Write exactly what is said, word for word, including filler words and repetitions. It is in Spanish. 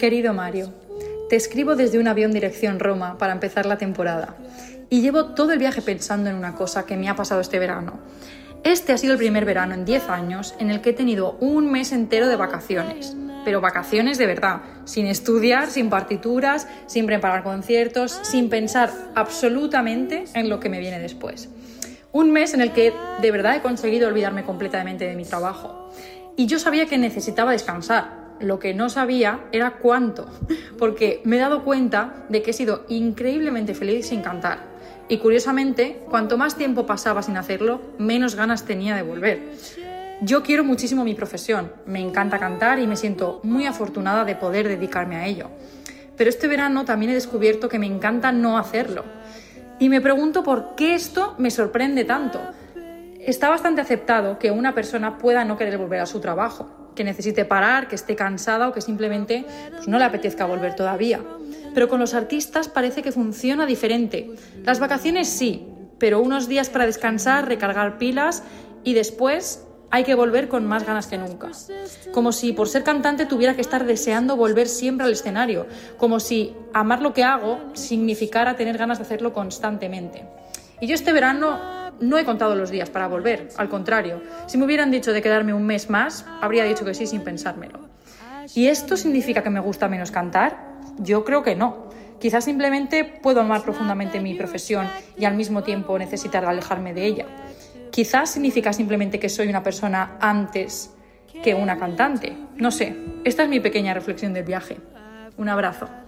Querido Mario, te escribo desde un avión dirección Roma para empezar la temporada y llevo todo el viaje pensando en una cosa que me ha pasado este verano. Este ha sido el primer verano en diez años en el que he tenido un mes entero de vacaciones, pero vacaciones de verdad, sin estudiar, sin partituras, sin preparar conciertos, sin pensar absolutamente en lo que me viene después. Un mes en el que de verdad he conseguido olvidarme completamente de mi trabajo. Y yo sabía que necesitaba descansar. Lo que no sabía era cuánto, porque me he dado cuenta de que he sido increíblemente feliz sin cantar. Y curiosamente, cuanto más tiempo pasaba sin hacerlo, menos ganas tenía de volver. Yo quiero muchísimo mi profesión, me encanta cantar y me siento muy afortunada de poder dedicarme a ello. Pero este verano también he descubierto que me encanta no hacerlo. Y me pregunto por qué esto me sorprende tanto. Está bastante aceptado que una persona pueda no querer volver a su trabajo, que necesite parar, que esté cansada o que simplemente pues, no le apetezca volver todavía. Pero con los artistas parece que funciona diferente. Las vacaciones sí, pero unos días para descansar, recargar pilas y después hay que volver con más ganas que nunca. Como si por ser cantante tuviera que estar deseando volver siempre al escenario. Como si amar lo que hago significara tener ganas de hacerlo constantemente. Y yo este verano no he contado los días para volver, al contrario. Si me hubieran dicho de quedarme un mes más, habría dicho que sí sin pensármelo. ¿Y esto significa que me gusta menos cantar? Yo creo que no. Quizás simplemente puedo amar profundamente mi profesión y al mismo tiempo necesitar alejarme de ella. Quizás significa simplemente que soy una persona antes que una cantante. No sé, esta es mi pequeña reflexión del viaje. Un abrazo.